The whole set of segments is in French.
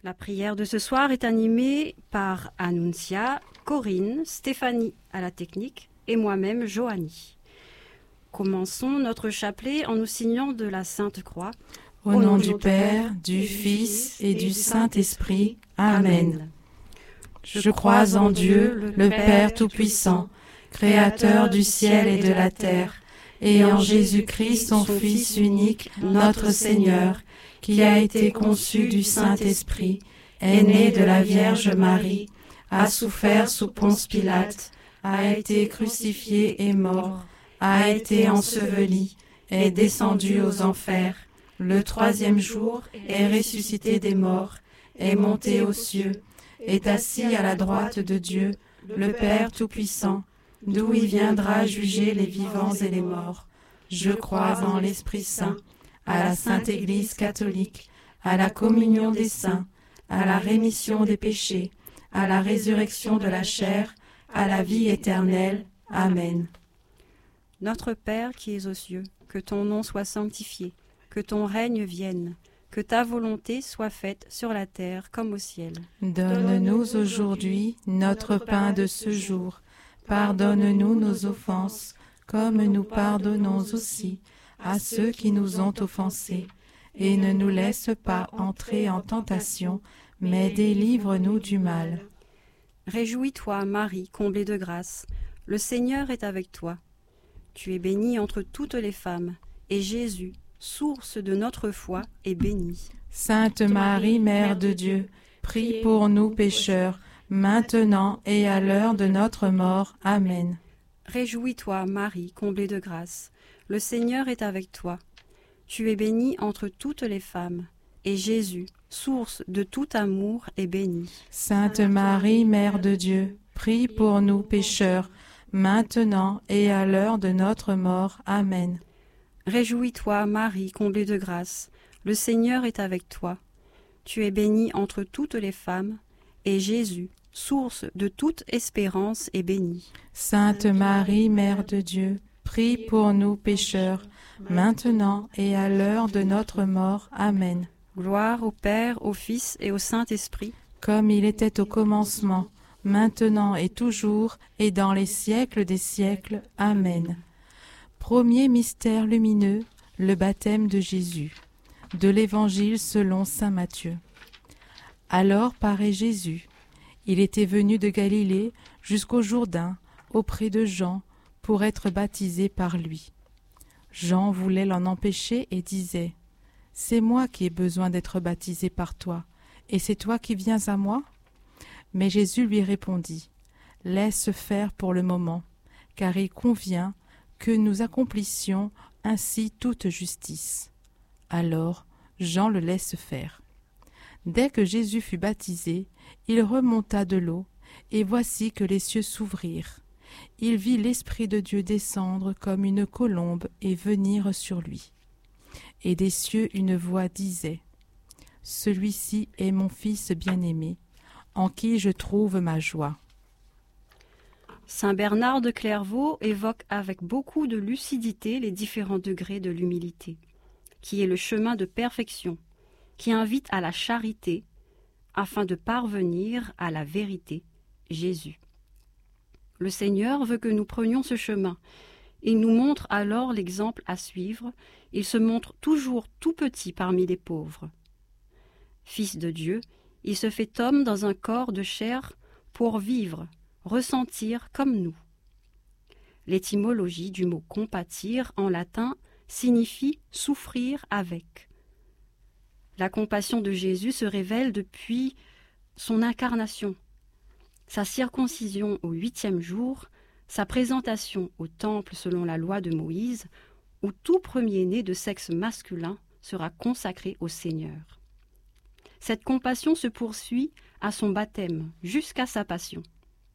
La prière de ce soir est animée par Annuncia, Corinne, Stéphanie à la technique et moi-même, Joanie. Commençons notre chapelet en nous signant de la Sainte Croix. Au nom du Père, du Fils et du Saint-Esprit. Amen. Je crois en Dieu, le Père Tout-Puissant, Créateur du ciel et de la terre, et en Jésus-Christ, son Fils unique, notre Seigneur, qui a été conçu du Saint-Esprit, est né de la Vierge Marie, a souffert sous Ponce Pilate, a été crucifié et mort, a été enseveli, est descendu aux enfers. Le troisième jour est ressuscité des morts, est monté aux cieux, est assis à la droite de Dieu, le Père Tout-Puissant, d'où il viendra juger les vivants et les morts. Je crois en l'Esprit Saint, à la Sainte Église catholique, à la communion des saints, à la rémission des péchés, à la résurrection de la chair, à la vie éternelle. Amen. Notre Père qui es aux cieux, que ton nom soit sanctifié, que ton règne vienne, que ta volonté soit faite sur la terre comme au ciel. Donne-nous aujourd'hui notre pain de ce jour. Pardonne-nous nos offenses, comme nous pardonnons aussi à ceux qui nous ont offensés. Et ne nous laisse pas entrer en tentation, mais délivre-nous du mal. Réjouis-toi, Marie, comblée de grâce, le Seigneur est avec toi. Tu es bénie entre toutes les femmes, et Jésus, source de notre foi, est béni. Sainte Marie, Mère de Dieu, prie pour nous pécheurs, maintenant et à l'heure de notre mort. Amen. Réjouis-toi, Marie, comblée de grâce, le Seigneur est avec toi. Tu es bénie entre toutes les femmes, et Jésus, source de tout amour, est béni. Sainte Marie, Mère de Dieu, prie pour nous pécheurs, maintenant et à l'heure de notre mort. Amen. Réjouis-toi, Marie, comblée de grâce, le Seigneur est avec toi. Tu es bénie entre toutes les femmes, et Jésus, source de toute espérance, est béni. Sainte Marie, Mère de Dieu, prie pour nous pécheurs, maintenant et à l'heure de notre mort. Amen. Gloire au Père, au Fils et au Saint-Esprit, comme il était au commencement, maintenant et toujours, et dans les siècles des siècles. Amen. Premier mystère lumineux, le baptême de Jésus. De l'Évangile selon saint Matthieu. Alors paraît Jésus. Il était venu de Galilée jusqu'au Jourdain, auprès de Jean, pour être baptisé par lui. Jean voulait l'en empêcher et disait : « C'est moi qui ai besoin d'être baptisé par toi, et c'est toi qui viens à moi ?» Mais Jésus lui répondit : « Laisse faire pour le moment, car il convient que nous accomplissions ainsi toute justice. » Alors Jean le laisse faire. Dès que Jésus fut baptisé, il remonta de l'eau, et voici que les cieux s'ouvrirent. Il vit l'Esprit de Dieu descendre comme une colombe et venir sur lui. Et des cieux une voix disait : « Celui-ci est mon Fils bien-aimé, en qui je trouve ma joie. » Saint Bernard de Clairvaux évoque avec beaucoup de lucidité les différents degrés de l'humilité, qui est le chemin de perfection, qui invite à la charité, afin de parvenir à la vérité, Jésus. Le Seigneur veut que nous prenions ce chemin. Il nous montre alors l'exemple à suivre. Il se montre toujours tout petit parmi les pauvres. Fils de Dieu, il se fait homme dans un corps de chair pour vivre, ressentir comme nous. L'étymologie du mot compatir en latin signifie souffrir avec. La compassion de Jésus se révèle depuis son incarnation, sa circoncision au 8e jour, sa présentation au temple selon la loi de Moïse, où tout premier-né de sexe masculin sera consacré au Seigneur. Cette compassion se poursuit à son baptême, jusqu'à sa passion.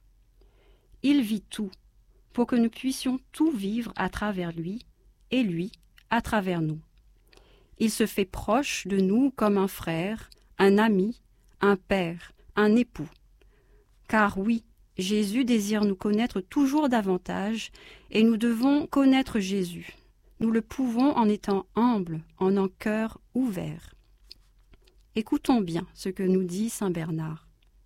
Il vit tout, pour que nous puissions tout vivre à travers lui, et lui à travers nous. Il se fait proche de nous comme un frère, un ami, un père, un époux. Car oui, Jésus désire nous connaître toujours davantage, et nous devons connaître Jésus. Nous le pouvons en étant humbles, en un cœur ouvert. Écoutons bien ce que nous dit saint Bernard.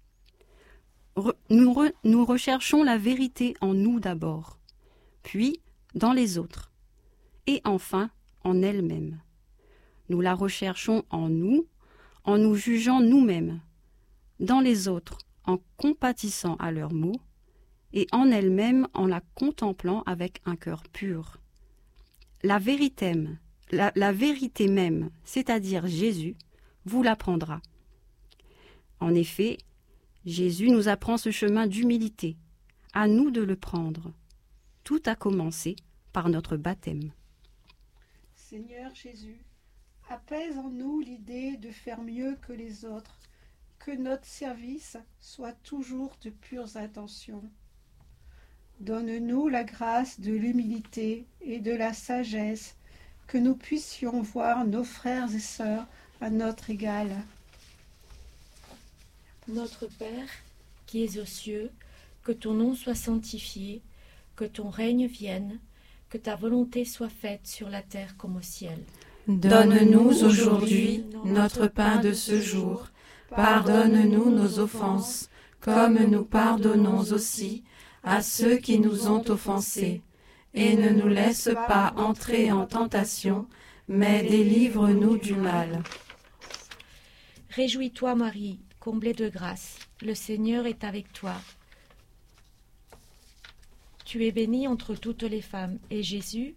Nous recherchons la vérité en nous d'abord, puis dans les autres, et enfin en elle-même. Nous la recherchons en nous jugeant nous-mêmes, dans les autres en compatissant à leurs maux, et en elle-même en la contemplant avec un cœur pur. La vérité même, c'est-à-dire Jésus, vous l'apprendra. En effet, Jésus nous apprend ce chemin d'humilité. À nous de le prendre. Tout a commencé par notre baptême. Seigneur Jésus, apaise en nous l'idée de faire mieux que les autres, que notre service soit toujours de pures intentions. Donne-nous la grâce de l'humilité et de la sagesse, que nous puissions voir nos frères et sœurs à notre égal. Notre Père, qui es aux cieux, que ton nom soit sanctifié, que ton règne vienne, que ta volonté soit faite sur la terre comme au ciel. Donne-nous aujourd'hui notre pain de ce jour. Pardonne-nous nos offenses, comme nous pardonnons aussi à ceux qui nous ont offensés. Et ne nous laisse pas entrer en tentation, mais délivre-nous du mal. Réjouis-toi, Marie, comblée de grâce, le Seigneur est avec toi. Tu es bénie entre toutes les femmes, et Jésus,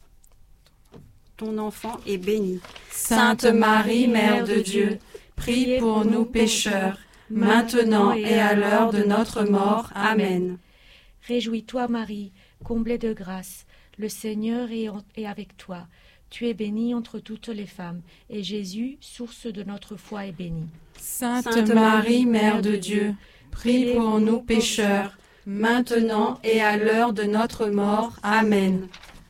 ton enfant, est béni. Sainte Marie, Mère de Dieu, prie pour nous pécheurs, maintenant et à l'heure de notre mort. Amen. Réjouis-toi, Marie, comblée de grâce, le Seigneur est avec toi. Tu es bénie entre toutes les femmes, et Jésus, source de notre foi, est béni. Sainte Marie, Mère de Dieu, prie pour nous pécheurs, maintenant et à l'heure de notre mort. Amen.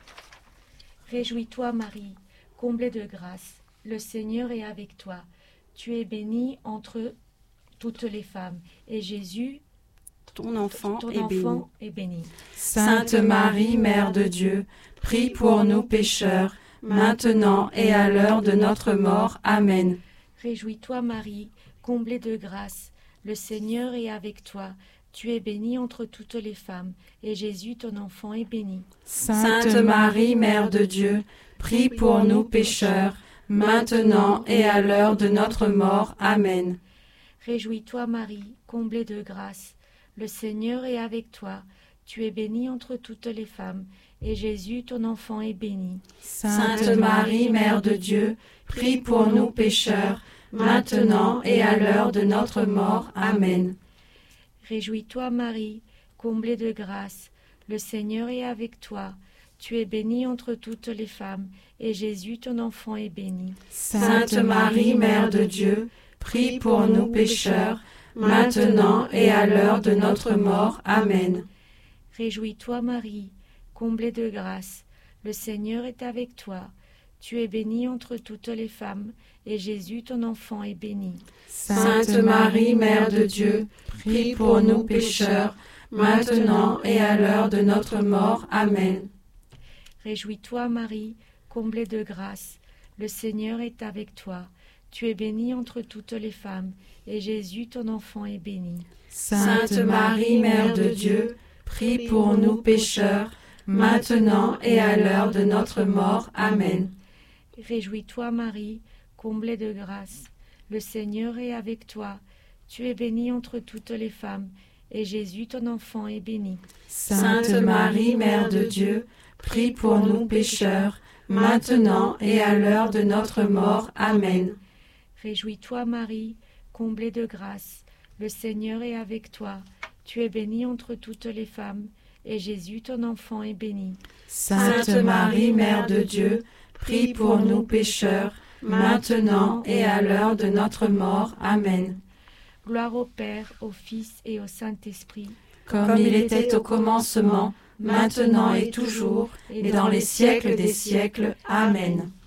Réjouis-toi, Marie, comblée de grâce, le Seigneur est avec toi. Tu es bénie entre toutes les femmes, et Jésus, ton enfant est béni. Sainte Marie, Mère de Dieu, prie pour nous pécheurs, maintenant et à l'heure de notre mort. Amen. Réjouis-toi, Marie, comblée de grâce, le Seigneur est avec toi. Tu es bénie entre toutes les femmes, et Jésus, ton enfant, est béni. Sainte Marie, Mère de Dieu, prie pour nous pécheurs, maintenant et à l'heure de notre mort. Amen. Réjouis-toi, Marie, comblée de grâce, le Seigneur est avec toi. Tu es bénie entre toutes les femmes, et Jésus, ton enfant, est béni. Sainte Marie, Mère de Dieu, prie pour nous pécheurs, maintenant et à l'heure de notre mort. Amen. Réjouis-toi, Marie, comblée de grâce, le Seigneur est avec toi. Tu es bénie entre toutes les femmes, et Jésus, ton enfant, est béni. Sainte Marie, Mère de Dieu, prie pour nous pécheurs, maintenant et à l'heure de notre mort. Amen. Réjouis-toi, Marie, comblée de grâce, le Seigneur est avec toi. Tu es bénie entre toutes les femmes, et Jésus, ton enfant, est béni. Sainte Marie, Mère de Dieu, prie pour nous pécheurs, maintenant et à l'heure de notre mort. Amen. Réjouis-toi, Marie, comblée de grâce, le Seigneur est avec toi. Tu es bénie entre toutes les femmes, et Jésus, ton enfant, est béni. Sainte Marie, Mère de Dieu, prie pour nous pécheurs, maintenant et à l'heure de notre mort. Amen. Réjouis-toi, Marie, comblée de grâce, le Seigneur est avec toi. Tu es bénie entre toutes les femmes, et Jésus, ton enfant, est béni. Sainte Marie, Mère de Dieu, prie pour nous pécheurs, maintenant et à l'heure de notre mort. Amen. Réjouis-toi, Marie, comblée de grâce, le Seigneur est avec toi. Tu es bénie entre toutes les femmes, et Jésus, ton enfant, est béni. Sainte Marie, Mère de Dieu, prie pour nous pécheurs, maintenant et à l'heure de notre mort. Amen. Gloire au Père, au Fils et au Saint-Esprit, comme il était au commencement, maintenant et toujours, et dans les siècles des siècles. Amen.